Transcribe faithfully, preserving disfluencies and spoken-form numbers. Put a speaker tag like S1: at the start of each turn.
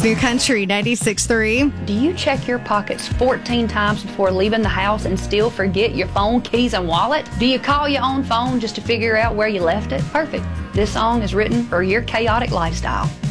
S1: New Country ninety-six point three.
S2: Do you check your pockets fourteen times before leaving the house and still forget your phone, keys, and wallet? Do you call your own phone just to figure out where you left it? Perfect. This song is written for your chaotic lifestyle.